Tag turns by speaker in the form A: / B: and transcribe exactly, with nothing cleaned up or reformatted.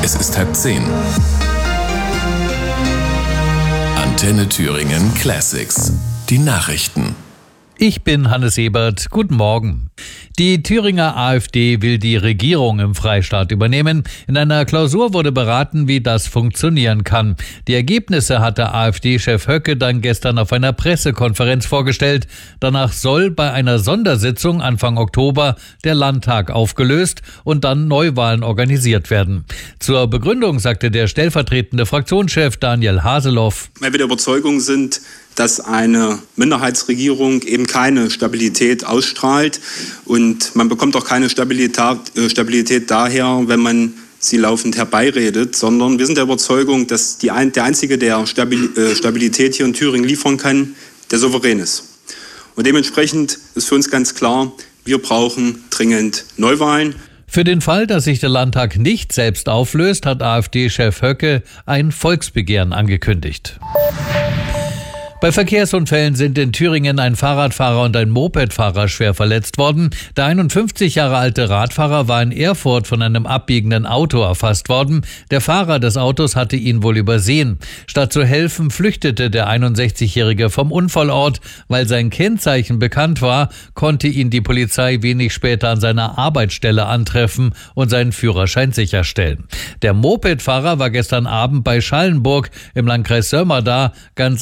A: Es ist halb zehn. Antenne Thüringen Classics. Die Nachrichten.
B: Ich bin Hannes Ebert. Guten Morgen. Die Thüringer AfD will die Regierung im Freistaat übernehmen. In einer Klausur wurde beraten, wie das funktionieren kann. Die Ergebnisse hatte AfD-Chef Höcke dann gestern auf einer Pressekonferenz vorgestellt. Danach soll bei einer Sondersitzung Anfang Oktober der Landtag aufgelöst und dann Neuwahlen organisiert werden. Zur Begründung sagte der stellvertretende Fraktionschef Daniel Haseloff:
C: Weil wir der Überzeugung sind, dass eine Minderheitsregierung eben keine Stabilität ausstrahlt. Und man bekommt auch keine Stabilität, äh, Stabilität daher, wenn man sie laufend herbeiredet, sondern wir sind der Überzeugung, dass die ein, der Einzige, der Stabil, äh, Stabilität hier in Thüringen liefern kann, der Souverän ist. Und dementsprechend ist für uns ganz klar, wir brauchen dringend Neuwahlen.
B: Für den Fall, dass sich der Landtag nicht selbst auflöst, hat AfD-Chef Höcke ein Volksbegehren angekündigt. Bei Verkehrsunfällen sind in Thüringen ein Fahrradfahrer und ein Mopedfahrer schwer verletzt worden. Der einundfünfzig Jahre alte Radfahrer war in Erfurt von einem abbiegenden Auto erfasst worden. Der Fahrer des Autos hatte ihn wohl übersehen. Statt zu helfen, flüchtete der einundsechzigjährige vom Unfallort. Weil sein Kennzeichen bekannt war, konnte ihn die Polizei wenig später an seiner Arbeitsstelle antreffen und seinen Führerschein sicherstellen. Der Mopedfahrer war gestern Abend bei Schallenburg im Landkreis Sömmerda ganz